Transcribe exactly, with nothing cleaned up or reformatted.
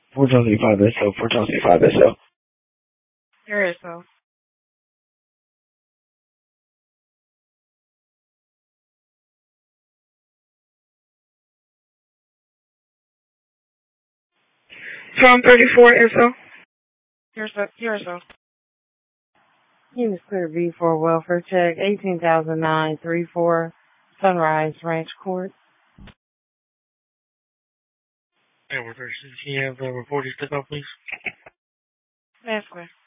four Chelsea five S L, four Chelsea five S L. Here is so. Tom thirty-four S L. Here's so. Here's so. Units clear V for welfare check, eighteen thousand nine three four, Sunrise Ranch Court. Hey, we're first. Can you have the reporter step out, please? That's clear.